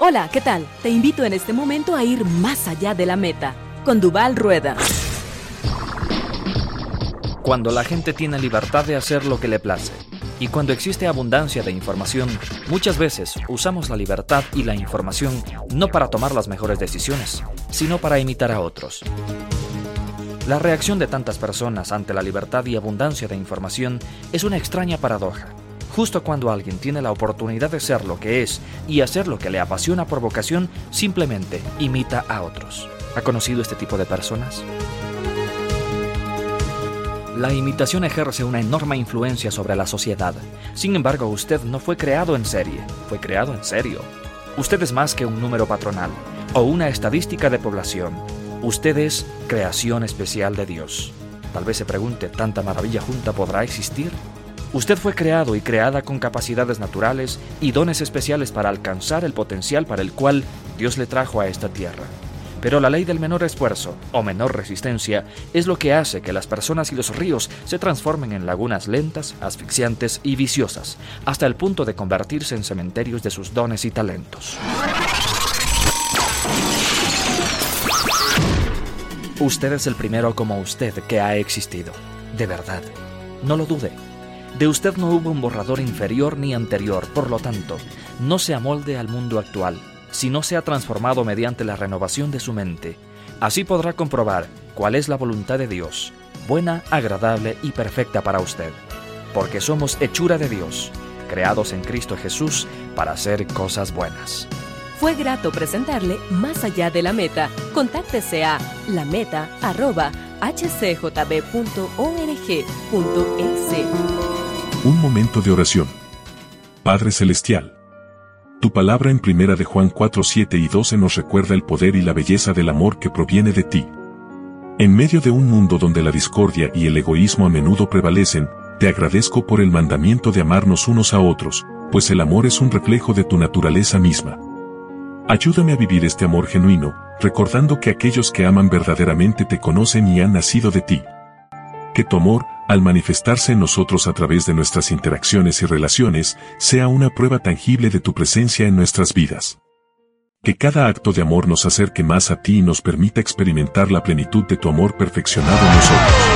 Hola, ¿qué tal? Te invito en este momento a ir más allá de la meta, con Duval Rueda. Cuando la gente tiene libertad de hacer lo que le place, y cuando existe abundancia de información, muchas veces usamos la libertad y la información no para tomar las mejores decisiones, sino para imitar a otros. La reacción de tantas personas ante la libertad y abundancia de información es una extraña paradoja. Justo cuando alguien tiene la oportunidad de ser lo que es y hacer lo que le apasiona por vocación, simplemente imita a otros. ¿Ha conocido este tipo de personas? La imitación ejerce una enorme influencia sobre la sociedad. Sin embargo, usted no fue creado en serie, fue creado en serio. Usted es más que un número patronal o una estadística de población. Usted es creación especial de Dios. Tal vez se pregunte, ¿tanta maravilla junta podrá existir? Usted fue creado y creada con capacidades naturales y dones especiales para alcanzar el potencial para el cual Dios le trajo a esta tierra. Pero la ley del menor esfuerzo o menor resistencia es lo que hace que las personas y los ríos se transformen en lagunas lentas, asfixiantes y viciosas, hasta el punto de convertirse en cementerios de sus dones y talentos. Usted es el primero como usted que ha existido. De verdad. No lo dude. De usted no hubo un borrador inferior ni anterior, por lo tanto, no se amolde al mundo actual, sino se ha transformado mediante la renovación de su mente. Así podrá comprobar cuál es la voluntad de Dios, buena, agradable y perfecta para usted. Porque somos hechura de Dios, creados en Cristo Jesús para hacer cosas buenas. Fue grato presentarle Más allá de la meta. Contáctese a lameta@hcjb.org.es. Un momento de oración. Padre Celestial, tu palabra en 1 de Juan 4, 7 y 12 nos recuerda el poder y la belleza del amor que proviene de ti. En medio de un mundo donde la discordia y el egoísmo a menudo prevalecen, te agradezco por el mandamiento de amarnos unos a otros, pues el amor es un reflejo de tu naturaleza misma. Ayúdame a vivir este amor genuino, recordando que aquellos que aman verdaderamente te conocen y han nacido de ti. Que tu amor, al manifestarse en nosotros a través de nuestras interacciones y relaciones, sea una prueba tangible de tu presencia en nuestras vidas. Que cada acto de amor nos acerque más a ti y nos permita experimentar la plenitud de tu amor perfeccionado en nosotros.